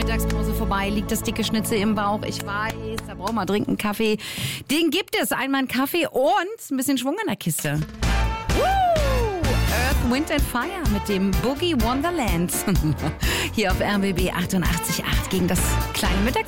Mittagspause vorbei, liegt das dicke Schnitzel im Bauch. Ich weiß, da braucht man dringend einen Kaffee. Den gibt es. Einmal einen Kaffee und ein bisschen Schwung in der Kiste. Earth, Wind and Fire mit dem Boogie Wonderland. Hier auf RBB 88.8 gegen das kleine Mittags